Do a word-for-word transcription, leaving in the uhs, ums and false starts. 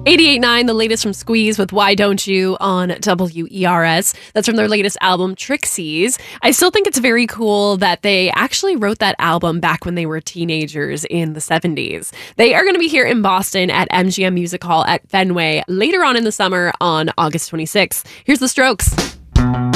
eighty-eight point nine, the latest from Squeeze with Why Don't You on W E R S. That's from their latest album, Trixies. I still think it's very cool that they actually wrote that album back when they were teenagers in the seventies. They are going to be here in Boston at M G M Music Hall at Fenway later on in the summer on August twenty-sixth. Here's The Strokes.